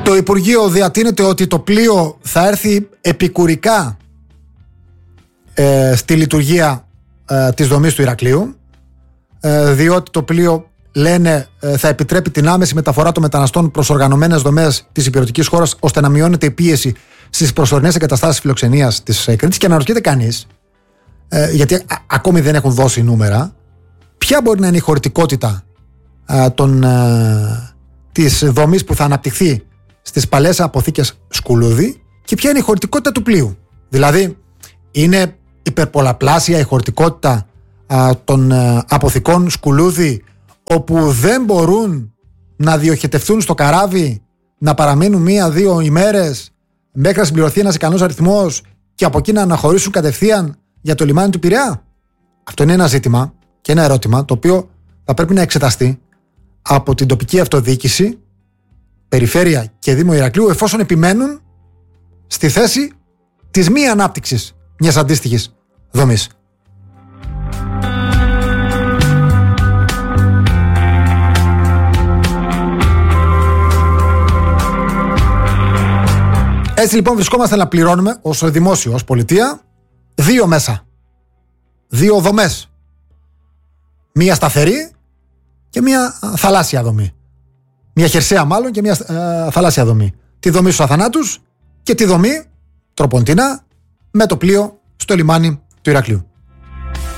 Το Υπουργείο διατείνεται ότι το πλοίο θα έρθει επικουρικά στη λειτουργία της δομής του Ηρακλείου, διότι το πλοίο, λένε, θα επιτρέπει την άμεση μεταφορά των μεταναστών προς οργανωμένες δομές της υπηρετικής χώρας, ώστε να μειώνεται η πίεση στις προσωρινές εγκαταστάσεις φιλοξενίας της Κρήτης. Και αναρωτιέται κανείς, γιατί ακόμη δεν έχουν δώσει νούμερα, ποια μπορεί να είναι η χωρητικότητα της δομής που θα αναπτυχθεί στις παλαιές αποθήκες Σκουλούδη και ποια είναι η χωρητικότητα του πλοίου. Δηλαδή, είναι υπερπολαπλάσια η χωρητικότητα των αποθηκών Σκουλούδη, όπου δεν μπορούν να διοχετευτούν στο καράβι, να παραμείνουν 1-2 ημέρες μέχρι να συμπληρωθεί ένας ικανός αριθμός και από εκεί να αναχωρήσουν κατευθείαν για το λιμάνι του Πειραιά. Αυτό είναι ένα ζήτημα και ένα ερώτημα το οποίο θα πρέπει να εξεταστεί από την τοπική αυτοδιοίκηση, περιφέρεια και Δήμο Ηρακλείου, εφόσον επιμένουν στη θέση της μη ανάπτυξης μιας αντίστοιχης δομής. Έτσι λοιπόν βρισκόμαστε να πληρώνουμε ως δημόσιο, ως πολιτεία, δύο μέσα. Δύο δομές. Μία σταθερή και μία θαλάσσια δομή. Μία χερσαία μάλλον και μία θαλάσσια δομή. Τη δομή στους Αθανάτους και τη δομή τροποντινά με το πλοίο στο λιμάνι του Ηρακλείου.